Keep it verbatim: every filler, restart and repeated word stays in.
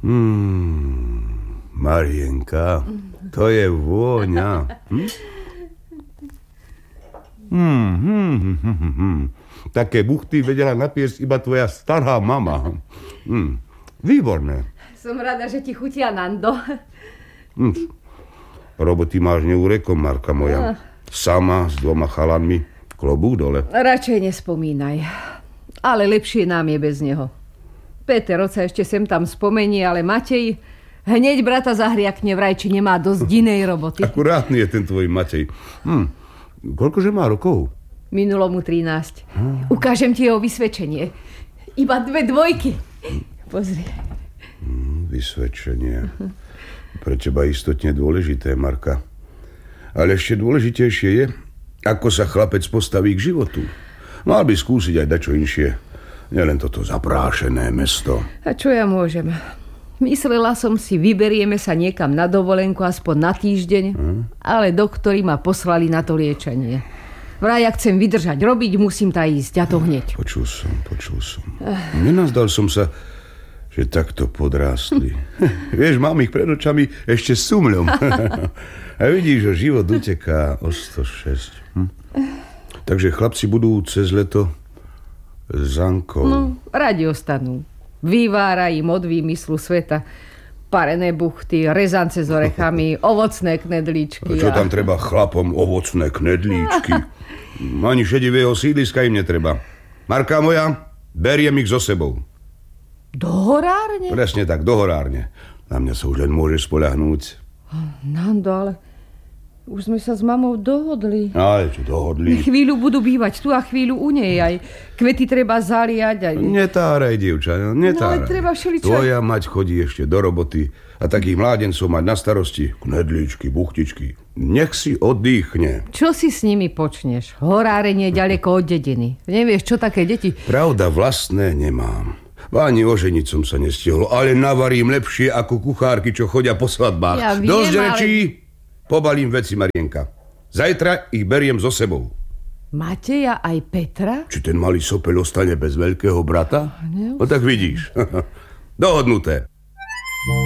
Hmm, Marienka, to je vôňa. Hm? Hmm, hmm, hmm, hmm, hmm. Také buchty vedela napiesť iba tvoja stará mama. Hmm. Výborné. Som rada, že ti chutia, Nando. Hmm. Roboty máš neúrekom, Marka moja. Sama s dvoma chalanmi. Klobúk dole. Radšej nespomínaj. Ale lepšie nám je bez neho. Peter sa ešte sem tam spomenie, ale Matej hneď brata zahriakne vraj, či nemá dosť inej roboty. Akurátny je ten tvoj Matej. Hm. Koľkože má rokov? Minulomu trinásť. Hm. Ukážem ti jeho vysvedčenie. Iba dve dvojky. Pozri. Hm, vysvedčenie. Pre teba istotne dôležité, Marka. Ale ešte dôležitejšie je, ako sa chlapec postaví k životu. Mal by skúsiť aj dačo inšie. Nielen toto zaprášené mesto. A čo ja môžem? Myslela som si, vyberieme sa niekam na dovolenku aspoň na týždeň, hm? ale doktori ma poslali na to liečenie. Vraj, ak chcem vydržať robiť, musím tá ísť, a to hneď. Počul som, počul som. Nenazdal som sa, že takto podrástli. Vieš, mám ich pred očami ešte s sumľom. A vidíš, že život uteká o sto šesť. Hm? Takže chlapci budú cez leto s Ankou. No, radi ostanú. Vyvára im od výmyslu sveta. Parené buchty, rezance s orechami, ovocné knedlíčky. A čo tam treba chlapom ovocné knedlíčky? Ani šedivého sídliska im netreba. Marka moja, beriem ich so sebou. Do horárne? Presne tak, do horárne. Na mňa sa už len môžeš spoľahnúť. Nando, ale už sme sa s mamou dohodli. Ale čo dohodli? Chvíľu budú bývať tu a chvíľu u nej. Aj kvety treba zaliať. Aj... Netáraj, dievča, netáraj. No, ale treba všeličo... Tvoja mať chodí ešte do roboty a takých mládencov mať na starosti. Knedlíčky, buchtičky. Nech si oddychne. Čo si s nimi počneš? Horárenie ďaleko od dediny. Nevieš, čo také deti... Pravda, vlastné nemám. Ani oženiť som sa nestihol, ale navarím lepšie ako kuchárky, čo chodia po svadbách. Ja viem, Dosť ale... rečí, pobalím veci, Marienka. Zajtra ich beriem so sebou. Mateja aj Petra? Či ten malý sopeľ ostane bez veľkého brata? Neustále. No tak vidíš. Dohodnuté.